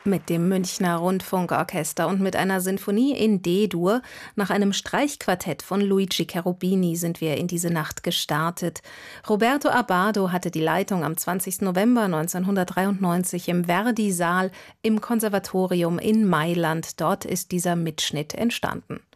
Mit dem Münchner Rundfunkorchester und mit einer Sinfonie in D-Dur nach einem Streichquartett von Luigi Cherubini sind wir in diese Nacht gestartet. Roberto Abbado hatte die Leitung am 20. November 1993 im Verdi-Saal im Konservatorium in Mailand. Dort ist dieser Mitschnitt entstanden.